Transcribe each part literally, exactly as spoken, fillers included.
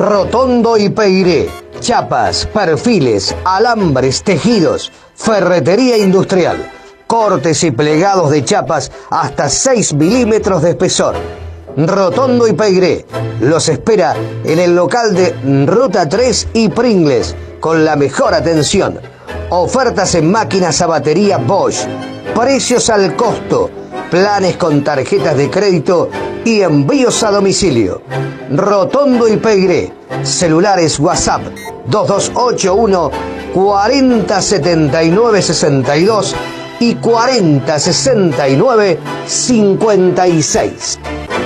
Rotondo y Peiré, chapas, perfiles, alambres, tejidos, ferretería industrial, cortes y plegados de chapas hasta seis milímetros de espesor. Rotondo y Peiré los espera en el local de Ruta tres y Pringles con la mejor atención. Ofertas en máquinas a batería Bosch, precios al costo, planes con tarjetas de crédito y envíos a domicilio. Rotondo y Peiré, celulares WhatsApp dos dos ocho uno cuarenta setenta y nueve sesenta y dos y cuarenta sesenta y nueve cincuenta y seis.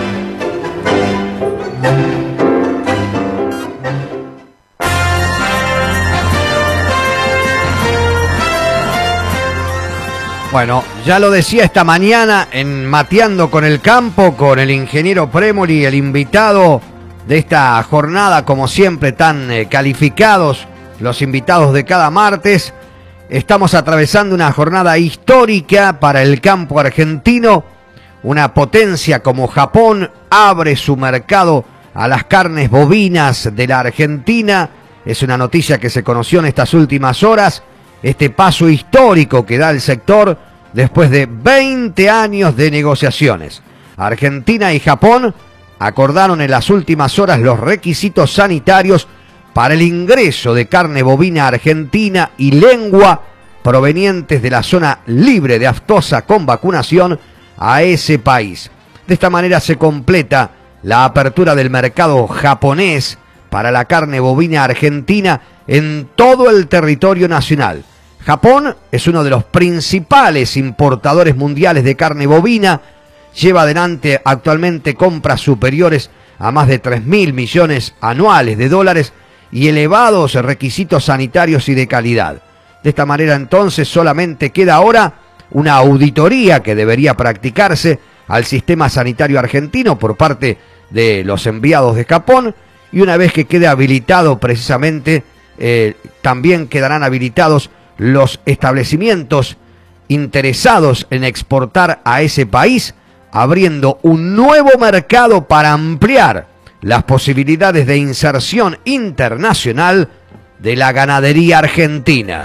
Bueno, ya lo decía esta mañana en Mateando con el Campo, con el ingeniero Premoli, el invitado de esta jornada, como siempre, tan eh, calificados los invitados de cada martes. Estamos atravesando una jornada histórica para el campo argentino. Una potencia como Japón abre su mercado a las carnes bovinas de la Argentina. Es una noticia que se conoció en estas últimas horas. Este paso histórico que da el sector después de veinte años de negociaciones. Argentina y Japón acordaron en las últimas horas los requisitos sanitarios para el ingreso de carne bovina argentina y lengua provenientes de la zona libre de aftosa con vacunación a ese país. De esta manera se completa la apertura del mercado japonés para la carne bovina argentina en todo el territorio nacional. Japón es uno de los principales importadores mundiales de carne bovina, lleva adelante actualmente compras superiores a más de tres mil millones anuales de dólares y elevados requisitos sanitarios y de calidad. De esta manera entonces solamente queda ahora una auditoría que debería practicarse al sistema sanitario argentino por parte de los enviados de Japón, y una vez que quede habilitado precisamente, eh, también quedarán habilitados los establecimientos interesados en exportar a ese país, abriendo un nuevo mercado para ampliar las posibilidades de inserción internacional de la ganadería argentina.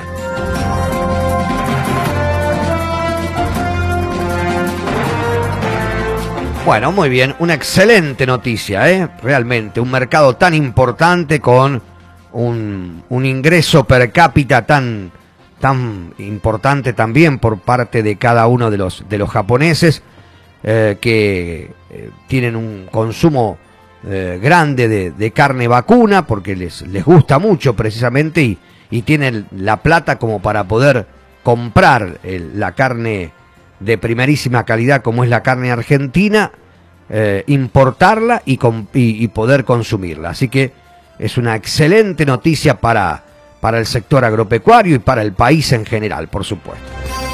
Bueno, muy bien, una excelente noticia, ¿eh? Realmente, un mercado tan importante con un, un ingreso per cápita tan, tan importante también por parte de cada uno de los, de los japoneses, eh, que eh, tienen un consumo eh, grande de, de carne vacuna, porque les, les gusta mucho precisamente, y, y tienen la plata como para poder comprar el, la carne de primerísima calidad como es la carne argentina, eh, importarla y, con, y, y poder consumirla. Así que es una excelente noticia para, para el sector agropecuario y para el país en general, por supuesto.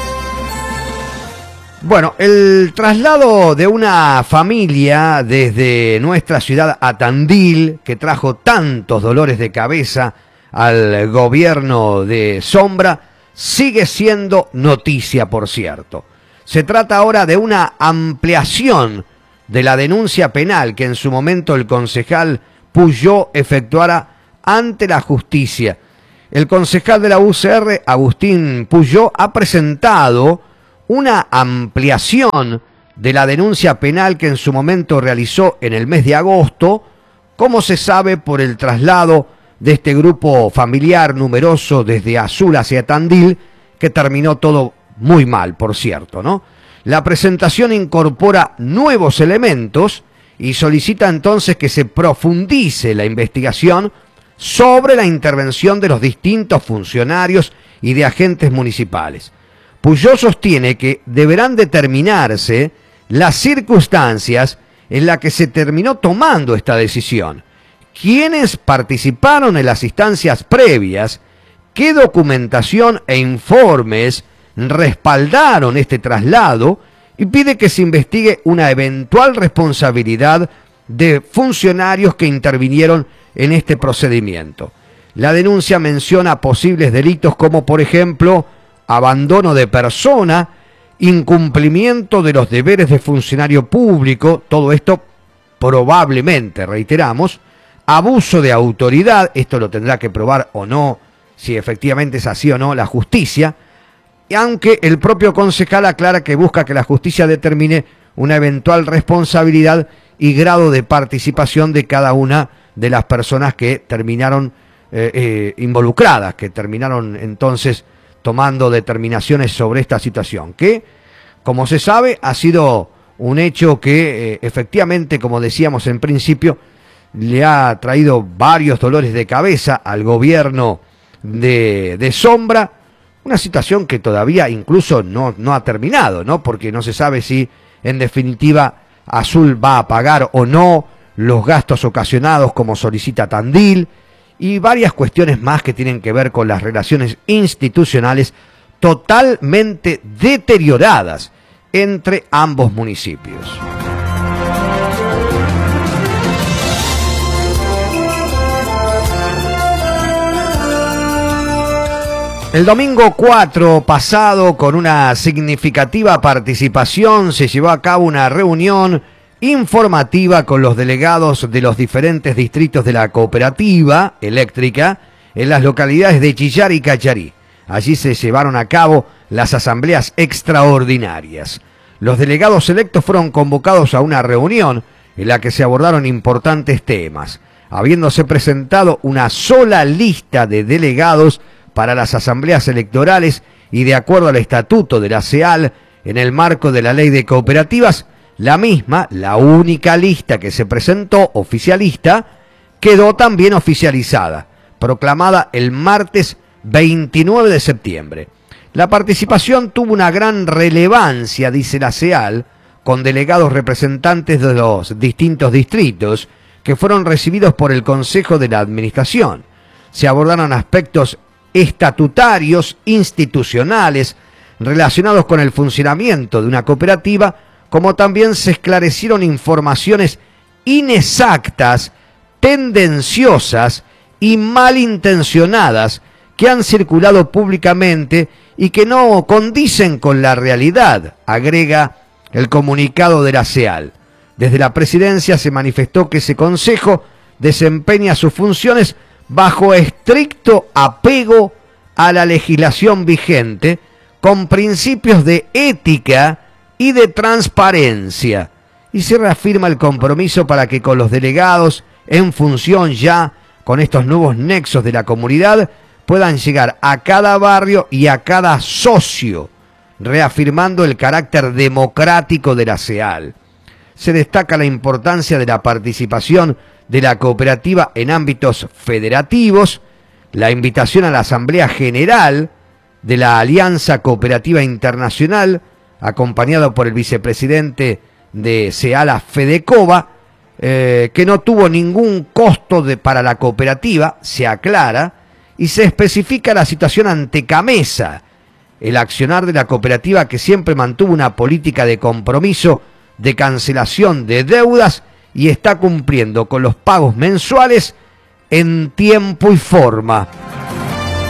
Bueno, el traslado de una familia desde nuestra ciudad a Tandil, que trajo tantos dolores de cabeza al gobierno de Sombra, sigue siendo noticia, por cierto. Se trata ahora de una ampliación de la denuncia penal que en su momento el concejal Puyó efectuara ante la justicia. El concejal de la U C R, Agustín Puyó, ha presentado una ampliación de la denuncia penal que en su momento realizó en el mes de agosto, como se sabe, por el traslado de este grupo familiar numeroso desde Azul hacia Tandil, que terminó todo muy mal, por cierto, ¿no? La presentación incorpora nuevos elementos y solicita entonces que se profundice la investigación sobre la intervención de los distintos funcionarios y de agentes municipales. Puyó sostiene que deberán determinarse las circunstancias en las que se terminó tomando esta decisión, quiénes participaron en las instancias previas, qué documentación e informes respaldaron este traslado, y pide que se investigue una eventual responsabilidad de funcionarios que intervinieron en este procedimiento. La denuncia menciona posibles delitos como, por ejemplo, abandono de persona, incumplimiento de los deberes de funcionario público, todo esto probablemente, reiteramos, abuso de autoridad, esto lo tendrá que probar o no, si efectivamente es así o no, la justicia, y aunque el propio concejal aclara que busca que la justicia determine una eventual responsabilidad y grado de participación de cada una de las personas que terminaron eh, eh, involucradas, que terminaron entonces tomando determinaciones sobre esta situación, que, como se sabe, ha sido un hecho que eh, efectivamente, como decíamos en principio, le ha traído varios dolores de cabeza al gobierno de, de Sombra, una situación que todavía incluso no, no ha terminado, ¿no? Porque no se sabe si en definitiva Azul va a pagar o no los gastos ocasionados como solicita Tandil y varias cuestiones más que tienen que ver con las relaciones institucionales totalmente deterioradas entre ambos municipios. El domingo cuatro pasado, con una significativa participación, se llevó a cabo una reunión informativa con los delegados de los diferentes distritos de la cooperativa eléctrica en las localidades de Chillar y Cacharí. Allí se llevaron a cabo las asambleas extraordinarias. Los delegados electos fueron convocados a una reunión en la que se abordaron importantes temas, habiéndose presentado una sola lista de delegados para las asambleas electorales y de acuerdo al estatuto de la CEAL, en el marco de la ley de cooperativas, la misma, la única lista que se presentó oficialista, quedó también oficializada, proclamada el martes veintinueve de septiembre. La participación tuvo una gran relevancia, dice la CEAL, con delegados representantes de los distintos distritos que fueron recibidos por el Consejo de la Administración. Se abordaron aspectos estatutarios, institucionales, relacionados con el funcionamiento de una cooperativa, como también se esclarecieron informaciones inexactas, tendenciosas y malintencionadas que han circulado públicamente y que no condicen con la realidad, agrega el comunicado de la CEAL. Desde la presidencia se manifestó que ese consejo desempeña sus funciones bajo estricto apego a la legislación vigente, con principios de ética y de transparencia, y se reafirma el compromiso para que con los delegados en función ya con estos nuevos nexos de la comunidad puedan llegar a cada barrio y a cada socio, reafirmando el carácter democrático de la CEAL. Se destaca la importancia de la participación de la cooperativa en ámbitos federativos, la invitación a la Asamblea General de la Alianza Cooperativa Internacional, acompañado por el vicepresidente de CEALA, Fedecova, eh, que no tuvo ningún costo de, para la cooperativa, se aclara, y se especifica la situación ante Camesa, el accionar de la cooperativa que siempre mantuvo una política de compromiso de cancelación de deudas y está cumpliendo con los pagos mensuales en tiempo y forma.